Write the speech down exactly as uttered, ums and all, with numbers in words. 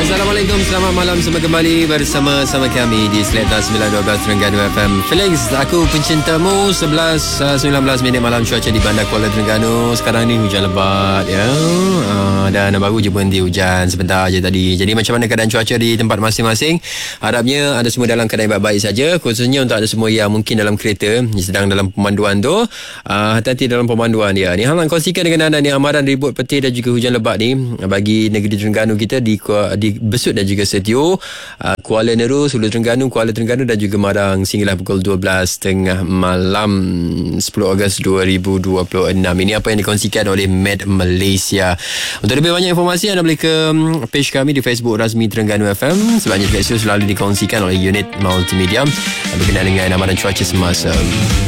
Assalamualaikum, selamat malam semua kembali bersama-sama kami di Seleta sembilan dua belas Terengganu F M. Felix, aku pencintamu. Sebelas sembilan belas minit malam, cuaca di Bandar Kuala Terengganu. Sekarang ni hujan lebat ya. Uh, dan baru je berhenti hujan sebentar je tadi. Jadi macam mana keadaan cuaca di tempat masing-masing? Harapnya anda semua dalam keadaan baik-baik saja. Khususnya untuk anda semua yang mungkin dalam kereta, sedang dalam pemanduan tu, uh, hati-hati dalam pemanduan dia. Ni hal yang kongsikan dengan anda ni, amaran ribut petir dan juga hujan lebat ni bagi negeri Terengganu kita di di Besut dan juga Setio, uh, Kuala Neru, Hulu Terengganu, Kuala Terengganu dan juga Madang sehinggalah pukul dua belas tiga puluh malam sepuluh Ogos dua ribu dua puluh enam. Ini apa yang dikongsikan oleh Med Malaysia. Untuk lebih banyak informasi anda boleh ke page kami di Facebook rasmi Terengganu F M. Sebanyak itu selalu dikongsikan oleh unit multimedia berkenaan dengan amaran cuaca semasa.